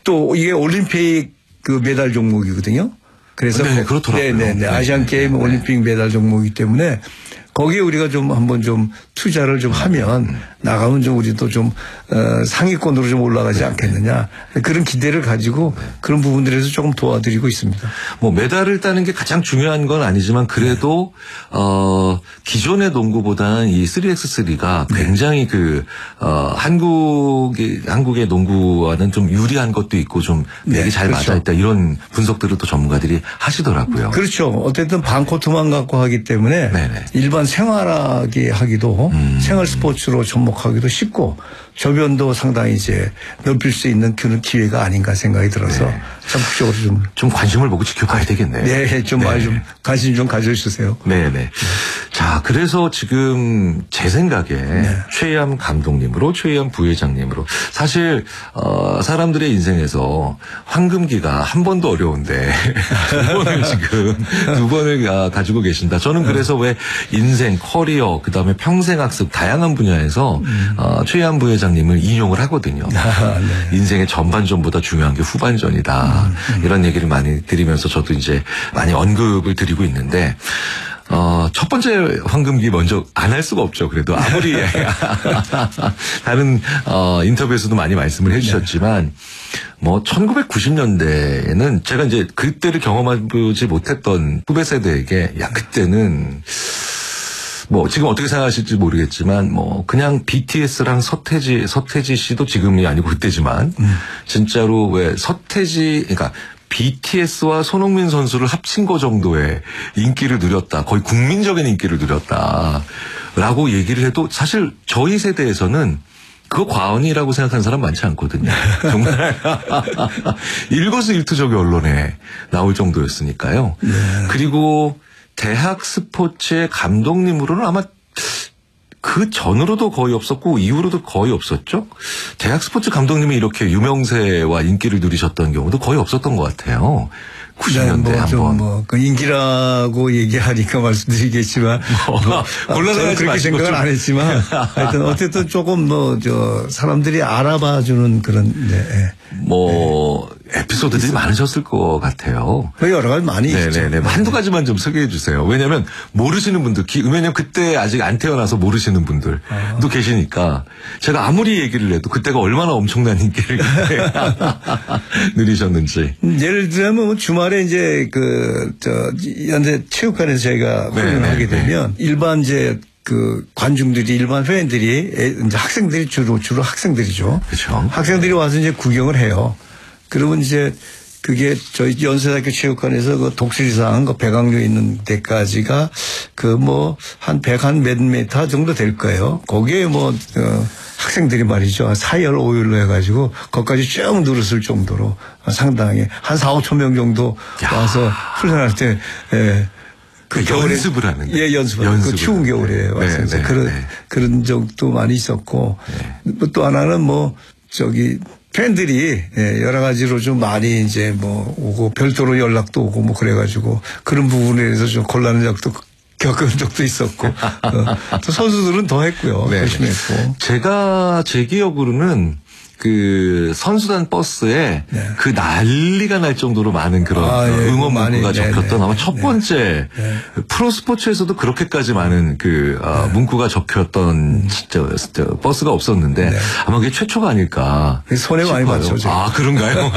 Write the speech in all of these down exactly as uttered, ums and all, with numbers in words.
또 이게 올림픽 그 메달 종목이거든요. 그래서 네, 그렇더라고요. 네네네. 네. 아시안 게임 네, 네. 올림픽 메달 종목이기 때문에 거기에 우리가 좀 한번 좀 투자를 좀 하면 음. 나가면 좀 우리도 좀 어, 상위권으로 좀 올라가지 네. 않겠느냐 그런 기대를 가지고 네. 그런 부분들에서 조금 도와드리고 있습니다. 뭐 메달을 따는 게 가장 중요한 건 아니지만 그래도 네. 어, 기존의 농구보다는 이 쓰리 엑스 쓰리가 네. 굉장히 그 어, 한국의 한국의 농구와는 좀 유리한 것도 있고 좀 되게 네. 잘 그렇죠. 맞아 있다 이런 분석들을 또 전문가들이 하시더라고요. 그렇죠. 어쨌든 반 코트만 갖고 하기 때문에 네네. 일반 생활하게 하기도 음. 생활 스포츠로 접목하기도 쉽고 저변도 상당히 이제 넓힐 수 있는 그런 기회가 아닌가 생각이 들어서 네. 적극적으로 좀. 좀 관심을 보고 지켜봐야 되겠네요. 네, 좀 네. 많이 좀 관심 좀 가져주세요. 네네. 네. 자, 그래서 지금 제 생각에 네. 최희암 감독님으로 최희암 부회장님으로 사실 어, 사람들의 인생에서 황금기가 한 번도 어려운데 두 번을 지금 두 번을 가지고 계신다. 저는 그래서 왜 인생, 커리어, 그다음에 평생학습 다양한 분야에서 음. 어, 최희암 부회장님을 인용을 하거든요. 아, 네. 인생의 전반전보다 중요한 게 후반전이다. 음, 음. 이런 얘기를 많이 드리면서 저도 이제 많이 언급을 드리고 있는데 어, 첫 번째 황금기 먼저 안 할 수가 없죠. 그래도 아무리 다른 어, 인터뷰에서도 많이 말씀을 해주셨지만 뭐 천구백구십 년대에는 제가 이제 그때를 경험해보지 못했던 후배 세대에게 야 그때는 뭐 지금 어떻게 생각하실지 모르겠지만 뭐 그냥 비티에스랑 서태지 서태지 씨도 지금이 아니고 그때지만 음. 진짜로 왜 서태지 그러니까 비티에스와 손흥민 선수를 합친 거 정도의 인기를 누렸다. 거의 국민적인 인기를 누렸다라고 얘기를 해도 사실 저희 세대에서는 그거 과언이라고 생각하는 사람 많지 않거든요. 정말 일거수일투족의 언론에 나올 정도였으니까요. 네. 그리고 대학 스포츠의 감독님으로는 아마 그 전으로도 거의 없었고 이후로도 거의 없었죠. 대학 스포츠 감독님이 이렇게 유명세와 인기를 누리셨던 경우도 거의 없었던 것 같아요. 구십 년대 네, 뭐 한번. 뭐 그 인기라고 얘기하니까 말씀드리겠지만 뭐, 뭐 저는 그렇게 생각은 안 했지만 하여튼 어쨌든 조금 뭐 저 사람들이 알아봐주는 그런 네. 뭐 네. 에피소드들이 많으셨을 것 같아요. 여러 가지 많이 있죠. 네네네. 한두 가지만 좀 소개해 주세요. 왜냐하면 모르시는 분들, 왜냐하면 그때 아직 안 태어나서 모르시는 분들도 아. 계시니까 제가 아무리 얘기를 해도 그때가 얼마나 엄청난 인기를 누리셨는지. 예를 들면 주말에 이제 그 저 연대 체육관에서 저희가 훈련을 하게 되면 일반 이제 그 관중들이 일반 회원들이 이제 학생들이 주로 주로 학생들이죠. 그렇죠. 학생들이 와서 이제 구경을 해요. 그러면 이제 그게 저희 연세대학교 체육관에서 그 독수리상 그 배강로 있는 데까지가 그 뭐 한 백 한 몇 미터 정도 될 거예요. 거기에 뭐 어 학생들이 말이죠. 사열 오열로 해가지고 거기까지 쭉 늘었을 정도로 상당히 한 사오천 명 정도 와서 훈련할 때 예. 그 겨울에 연습을 하는 예, 연습을 하는 그 추운 겨울에 와서 네, 네, 그런 네. 그런 적도 많이 있었고 네. 또 하나는 뭐 저기 팬들이 여러 가지로 좀 많이 이제 뭐 오고 별도로 연락도 오고 뭐 그래가지고 그런 부분에 대해서 좀 곤란한 적도 겪은 적도 있었고 또 선수들은 더 했고요. 네. 열심히 했고. 제가 제 기억으로는 그 선수단 버스에 네. 그 난리가 날 정도로 많은 그런 아, 예, 응원 문구가 적혔던 네네. 아마 첫 번째 네. 프로 스포츠에서도 그렇게까지 많은 그 어, 네. 문구가 적혔던 음. 진짜, 진짜 버스가 없었는데 네. 아마 그게 최초가 아닐까. 손해 많이 봤죠. 제가. 아 그런가요?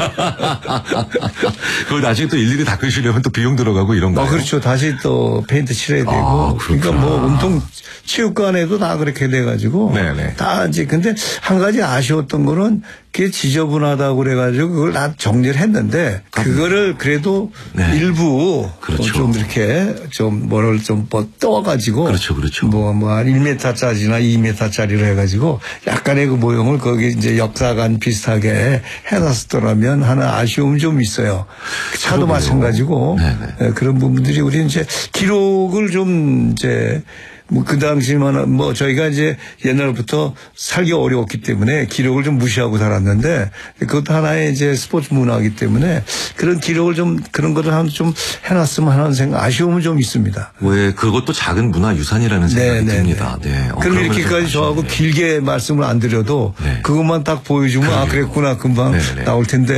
그걸 나중에 또 일일이 닦으시려면 또 비용 들어가고 이런가요? 아, 그렇죠. 다시 또 페인트 칠해야 되고. 아, 그러니까 뭐 운동 체육관에도 다 그렇게 돼가지고 네네. 다 이제 근데 한 가지 아쉬웠던 거는 그게 지저분하다고 그래가지고 그걸 다 정리를 했는데 그거를 그래도 네. 일부 그렇죠. 좀 이렇게 좀 뭐를 좀 떠가지고 그렇죠, 그렇죠. 뭐 뭐 한 일 미터짜리나 이 미터짜리로 해가지고 약간의 그 모형을 거기 이제 역사관 비슷하게 해놨었더라면 하는 아쉬움이 좀 있어요. 차도 그러게요. 마찬가지고 네네. 그런 부분들이 우리 이제 기록을 좀 이제 뭐 그 당시만 뭐 저희가 이제 옛날부터 살기 어려웠기 때문에 기록을 좀 무시하고 살았는데 그것도 하나의 이제 스포츠 문화이기 때문에 그런 기록을 좀 그런 것을 한 좀 해놨으면 하는 생각 아쉬움은 좀 있습니다. 왜 그것도 작은 문화 유산이라는 생각이 네, 듭니다. 네. 네. 어, 그럼 이렇게까지 저하고 길게 말씀을 안 드려도 네. 그것만 딱 보여주면 그러게요. 아 그랬구나 금방 네, 네. 나올 텐데.